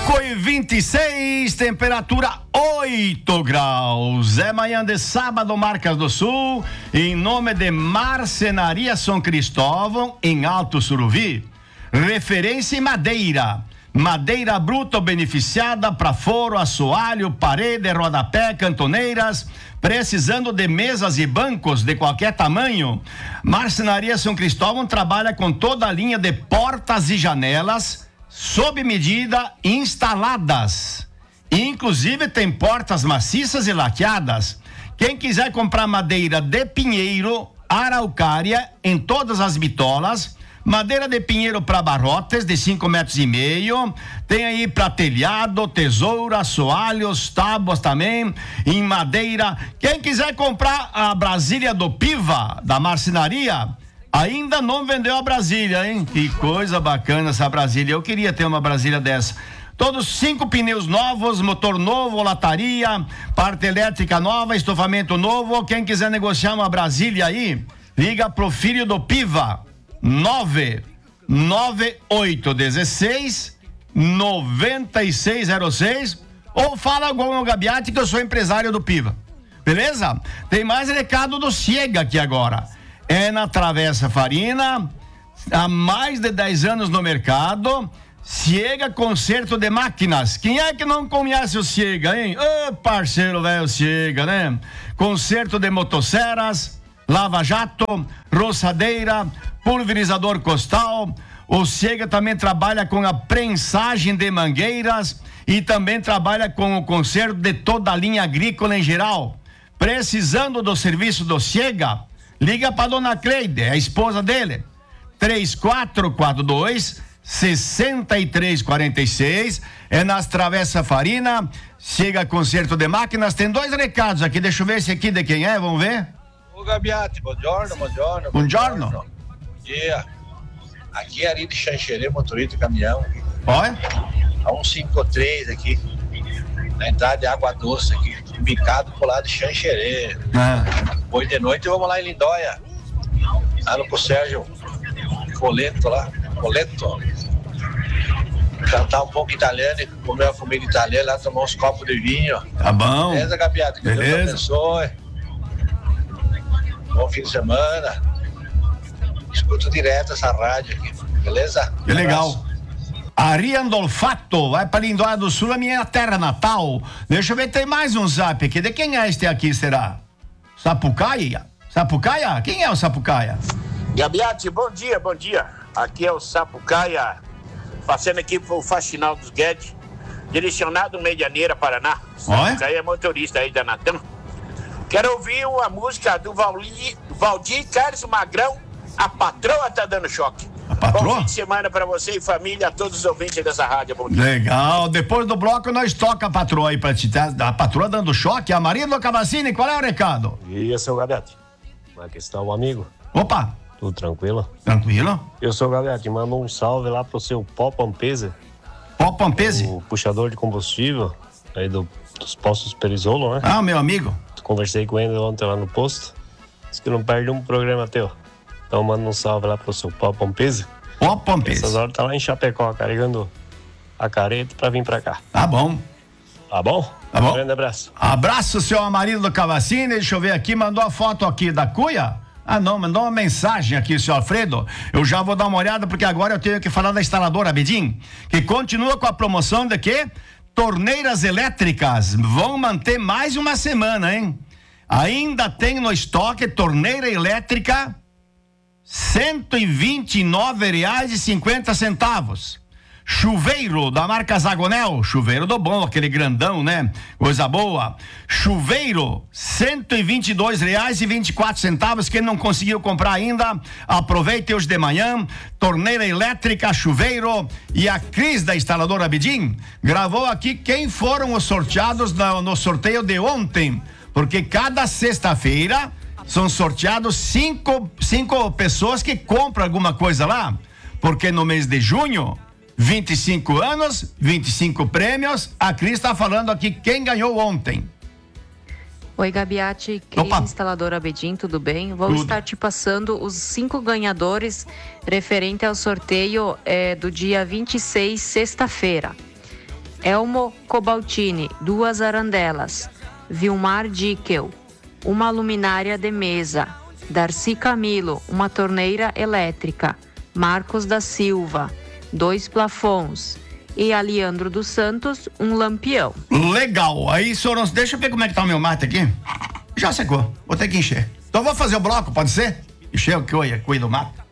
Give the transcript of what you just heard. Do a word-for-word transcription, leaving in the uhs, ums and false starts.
cinco e vinte e seis, temperatura oito graus. É manhã de sábado, Marcas do Sul, em nome de Marcenaria São Cristóvão, em Alto Suruvi. Referência em madeira. Madeira bruta beneficiada para foro, assoalho, parede, rodapé, cantoneiras. Precisando de mesas e bancos de qualquer tamanho, Marcenaria São Cristóvão trabalha com toda a linha de portas e janelas sob medida instaladas. Inclusive tem portas maciças e laqueadas. Quem quiser comprar madeira de pinheiro, araucária em todas as bitolas, madeira de pinheiro para barrotes de cinco metros e meio, tem aí para telhado, tesoura, assoalhos, tábuas também, em madeira. Quem quiser comprar a Brasília do Piva, da marcenaria, ainda não vendeu a Brasília, hein? Que coisa bacana essa Brasília, eu queria ter uma Brasília dessa. Todos cinco pneus novos, motor novo, lataria, parte elétrica nova, estofamento novo. Quem quiser negociar uma Brasília aí, liga pro filho do Piva, nove nove oito um seis nove seis zero seis, ou fala com o Gabiati que eu sou empresário do Piva, beleza? Tem mais recado do Ciega aqui agora. É na Travessa Farina, há mais de dez anos no mercado. Ciega Conserto de Máquinas. Quem é que não conhece o Ciega, hein? Ô, parceiro velho Ciega, né? Conserto de motosserras, lava-jato, roçadeira, pulverizador costal. O Ciega também trabalha com a prensagem de mangueiras e também trabalha com o conserto de toda a linha agrícola em geral. Precisando do serviço do Ciega, liga para dona Cleide, a esposa dele. três quatro quatro dois, seis três quatro seis, é nas Travessa Farina. Ciega Conserto de Máquinas. Tem dois recados aqui, deixa eu ver esse aqui de quem é, vamos ver. Ô Gabiati, buongiorno, buongiorno. Buongiorno. Yeah. Aqui é Ari de Xanxerê, motorista de caminhão. Olha. A cento e cinquenta e três aqui, na entrada de Água Doce aqui, bicado pro lado de Xanxerê. Ah. Hoje de noite vamos lá em Lindóia, lá no pro Sérgio Coleto lá, Coleto. Cantar um pouco italiano e comer uma comida italiana lá, tomar uns copos de vinho. Tá bom. Beleza, Gabiati? Que Beleza. Deus abençoe. Bom fim de semana. Escuto direto essa rádio aqui, beleza? Que legal. Ari Andolfato, vai para Lindóia do Sul, a minha terra natal. Deixa eu ver, tem mais um zap aqui. De quem é este aqui, será? Sapucaia? Sapucaia? Quem é o Sapucaia? Gabiati, bom dia, bom dia. Aqui é o Sapucaia, passando aqui pro Faxinal dos Guedes, direcionado Medianeira, Paraná. Sapucaia é motorista aí da Natan. Quero ouvir a música do Valdir, Valdir Carlos Magrão, A Patroa Tá Dando Choque. A patroa? Bom fim de semana pra você e família, a todos os ouvintes dessa rádio. Bom dia. Legal, depois do bloco nós toca a patroa aí pra te dar. A patroa dando choque, a Maria do Cavacini, qual é o recado? E aí, seu Gabiati? Como é que está o amigo? Opa! Tudo tranquilo? Tranquilo? Eu sou o Gabiati, manda um salve lá pro seu Pó Pampese. Pó Pampese? O puxador de combustível aí do, dos postos Perisolo, né? Ah, meu amigo. Conversei com ele ontem lá no posto. Disse que não perde um programa teu. Então manda um salve lá pro seu Pó Pampese. Pó Pampese. Essas horas tá lá em Chapecó, carregando a careta pra vir pra cá. Tá bom. Tá bom? Tá bom. Um grande abraço. Abraço, seu Amarildo do Cavacini. Deixa eu ver aqui, mandou a foto aqui da cuia? Ah, não, mandou uma mensagem aqui, seu Alfredo. Eu já vou dar uma olhada, porque agora eu tenho que falar da instaladora Bedim, que continua com a promoção de quê? Torneiras elétricas. Vão manter mais uma semana, hein? Ainda tem no estoque torneira elétrica cento e vinte e nove reais e cinquenta centavos. Chuveiro da marca Zagonel, chuveiro do bom, aquele grandão, né? Coisa boa. Chuveiro, cento e vinte e dois reais e vinte e quatro centavos. Quem não conseguiu comprar ainda, aproveite hoje de manhã. Torneira elétrica, chuveiro. E a Cris da instaladora Bidim gravou aqui quem foram os sorteados no, no sorteio de ontem, porque cada sexta-feira são sorteados cinco, cinco pessoas que compram alguma coisa lá, porque no mês de junho, vinte e cinco anos, vinte e cinco prêmios. A Cris está falando aqui quem ganhou ontem. Oi, Gabiati, Cris, instaladora Bedim, tudo bem? Vou tudo. estar te passando os cinco ganhadores referente ao sorteio é, do dia vinte e seis, sexta-feira. Elmo Cobaltini, duas arandelas. Vilmar Dickel, uma luminária de mesa. Darcy Camilo, uma torneira elétrica. Marcos da Silva, dois plafons. E Aliandro dos Santos, um lampião. Legal. Aí, Soros, deixa eu ver como é que tá o meu mate aqui. Já secou. Vou ter que encher. Então vou fazer o bloco, pode ser? Encher o que eu cuido do mato.